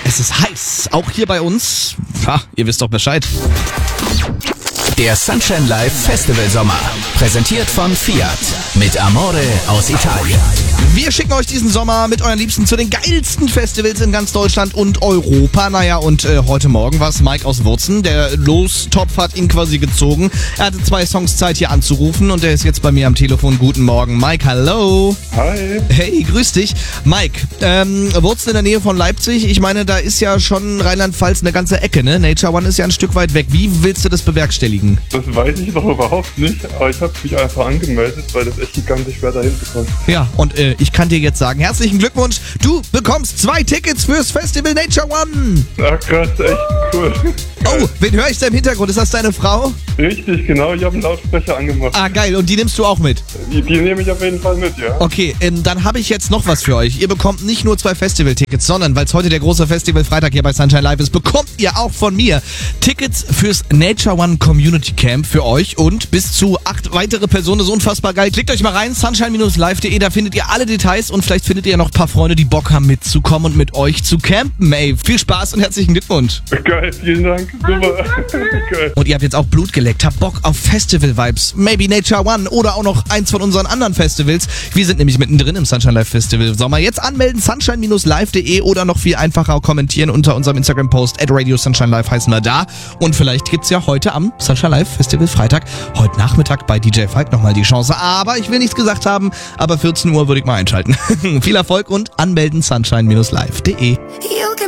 Es ist heiß, auch hier bei uns. Ha, ihr wisst doch Bescheid. Der Sunshine Live Festival Sommer. Präsentiert von Fiat. Mit Amore aus Italien. Wir schicken euch diesen Sommer mit euren Liebsten zu den geilsten Festivals in ganz Deutschland und Europa. Naja, und heute Morgen war es Mike aus Wurzen. Der Lostopf hat ihn quasi gezogen. Er hatte 2 Songs Zeit, hier anzurufen und er ist jetzt bei mir am Telefon. Guten Morgen, Mike, hallo. Hi. Hey, grüß dich. Mike, Wurzen in der Nähe von Leipzig. Ich meine, da ist ja schon Rheinland-Pfalz eine ganze Ecke, ne? Nature One ist ja ein Stück weit weg. Wie willst du das bewerkstelligen? Das weiß ich noch überhaupt nicht, aber ich habe mich einfach angemeldet, weil das echt gigantisch schwer dahin zu kommen. Ja, und ich kann dir jetzt sagen, herzlichen Glückwunsch, du bekommst 2 Tickets fürs Festival Nature One. Ach krass, echt cool. Oh, wen höre ich da im Hintergrund? Ist das deine Frau? Richtig, genau, ich habe einen Lautsprecher angemacht. Ah, geil, und die nimmst du auch mit? Die nehme ich auf jeden Fall mit, ja. Okay, dann habe ich jetzt noch was für euch. Ihr bekommt nicht nur 2 Festival-Tickets, sondern, weil es heute der große Festival-Freitag hier bei Sunshine Live ist, bekommt ihr auch von mir Tickets fürs Nature One Community Camp für euch und bis zu 8 weitere Personen. Das ist unfassbar geil. Klickt euch mal rein, sunshine-live.de, da findet ihr alle Details und vielleicht findet ihr noch ein paar Freunde, die Bock haben mitzukommen und mit euch zu campen. Ey, viel Spaß und herzlichen Glückwunsch. Geil, vielen Dank. Super. Geil. Und ihr habt jetzt auch Blut geleckt, habt Bock auf Festival-Vibes, maybe Nature One oder auch noch eins von unseren anderen Festivals. Wir sind nämlich mittendrin im Sunshine Live Festival Sommer. Jetzt anmelden, sunshine-live.de oder noch viel einfacher kommentieren unter unserem Instagram-Post @Radio-Sunshine-Live heißen wir da. Und vielleicht gibt's ja heute am Sunshine Live Festival Freitag, heute Nachmittag bei DJ Falk nochmal die Chance. Aber ich will nichts gesagt haben, aber 14 Uhr würde ich mal einschalten. Viel Erfolg und anmelden, sunshine-live.de.